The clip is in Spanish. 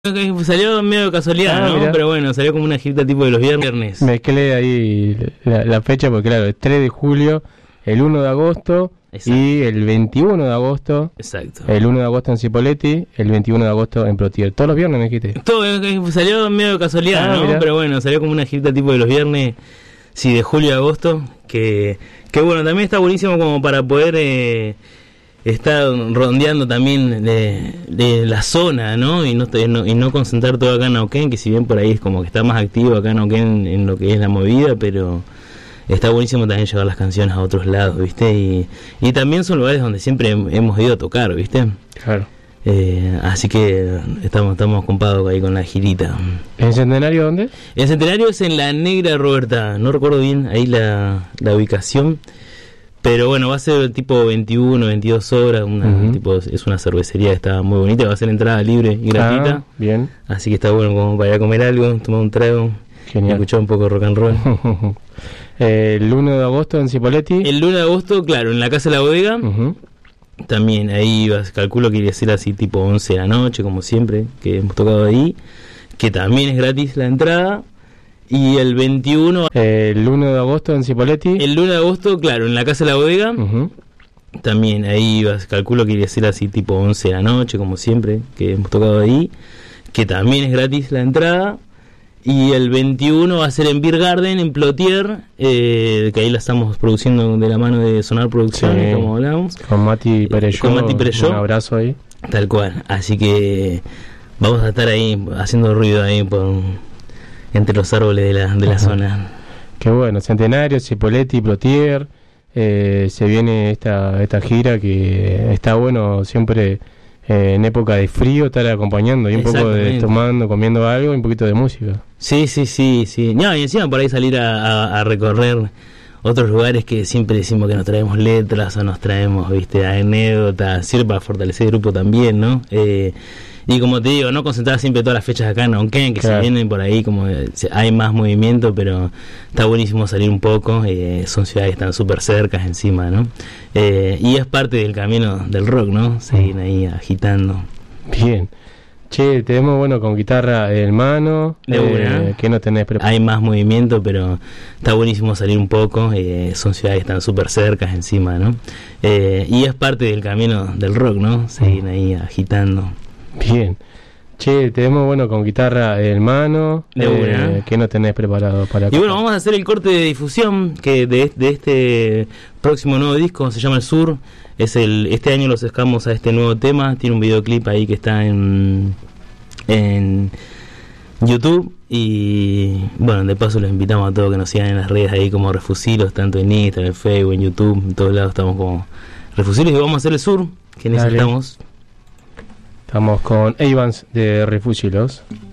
Salió medio de casualidad, ¿no? Mirá. Pero bueno, salió como una girita tipo de los viernes. Mezclé ahí la fecha porque claro, el 3 de julio, el 1 de agosto Exacto. y el 21 de agosto. Exacto. El 1 de agosto en Cipolletti, el 21 de agosto en Plotier. Todos los viernes me dijiste. Todo salió medio de casualidad, ¿no? Mirá. Pero bueno, salió como una girita tipo de los viernes, sí, de julio a agosto. Que bueno, también está buenísimo como para poder estar rondeando también de la zona, ¿no? Y no concentrar todo acá en Neuquén, que si bien por ahí es como que está más activo acá en Neuquén en lo que es la movida, pero está buenísimo también llevar las canciones a otros lados, ¿viste? Y también son lugares donde siempre hemos ido a tocar, ¿viste? Claro. Así que estamos copados ahí con la girita. ¿En Centenario dónde? El Centenario es en La Negra, Roberta. No recuerdo bien ahí la ubicación, pero bueno, va a ser tipo 21, 22 horas. Tipo, es una cervecería que está muy bonita. Va a ser entrada libre y gratuita. Bien. Así que está bueno como para ir a comer algo, tomar un trago, Genial. escuchar un poco de rock and roll. El 1 de agosto en Cipolletti. El 1 de agosto, claro, en la Casa de la Bodega. Ujú. También ahí calculo que iría a ser así tipo 11 de la noche, como siempre, que hemos tocado ahí. Que también es gratis la entrada. Y el 21... El 1 de agosto en Cipolletti. El 1 de agosto, claro, en la Casa de la Bodega. Ujú. También ahí calculo que iría a ser así tipo 11 de la noche, como siempre, que hemos tocado ahí. Que también es gratis la entrada. Y el 21 va a ser en Beer Garden, en Plotier, que ahí la estamos produciendo de la mano de Sonar Producciones, Sí. como hablamos. Con Mati Pereyó. Con Mati Pereyó. Un abrazo ahí. Tal cual. Así que vamos a estar ahí haciendo ruido ahí entre los árboles de la zona. Qué bueno, Centenario, Cipolletti, Plotier. Se viene esta gira que está bueno siempre en época de frío estar acompañando y un poco de Exactamente. tomando, comiendo algo y un poquito de música. Sí. No, y encima por ahí salir a recorrer otros lugares que siempre decimos que nos traemos letras o nos traemos, viste, anécdotas, sirve para fortalecer el grupo también, ¿no? Y como te digo, no concentrar siempre todas las fechas acá en Neuquén, que Claro. se vienen por ahí, como hay más movimiento, pero está buenísimo salir un poco. Son ciudades que están súper cercas encima, ¿no? Y es parte del camino del rock, ¿no? Seguir ahí agitando. Bien. Che, tenemos bueno con guitarra en mano. De una. ¿Qué no tenés preparado? Hay más movimiento, pero está buenísimo salir un poco. Son ciudades que están súper cercas encima, ¿no? Y es parte del camino del rock, ¿no? Seguir ahí agitando. Bien. Che, tenemos bueno con guitarra en mano. De una. ¿Qué no tenés preparado para Y bueno, vamos a hacer el corte de difusión que de este próximo nuevo disco, se llama El Sur. Este año lo sacamos a este nuevo tema. Tiene un videoclip ahí que está en YouTube. Y bueno, de paso los invitamos a todos que nos sigan en las redes ahí como Refusilos, tanto en Instagram, en Facebook, en YouTube, en todos lados estamos como Refusilos. Y vamos a hacer El Sur, que Dale. necesitamos. Estamos con Evans de Refusilos.